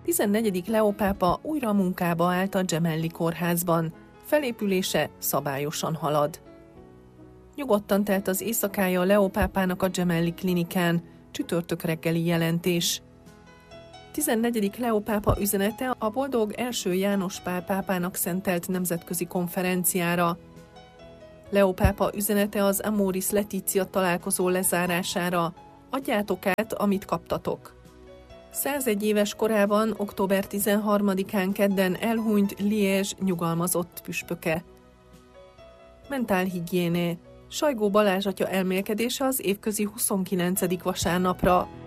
14. Leó pápa újra munkába állt a Gemelli kórházban. Felépülése szabályosan halad. Nyugodtan telt az éjszakája Leó pápának a Gemelli klinikán. Csütörtök reggeli jelentés. 14. Leó pápa üzenete a boldog első János Pál pápának szentelt nemzetközi konferenciára. Leó pápa üzenete az Amoris Laetitia találkozó lezárására. Adjátok át, amit kaptatok. 101 éves korában, október 13-án kedden elhunyt Liège nyugalmazott püspöke. Mentálhigiéné. Sajgó Balázs atya elmélkedése az évközi 29. vasárnapra.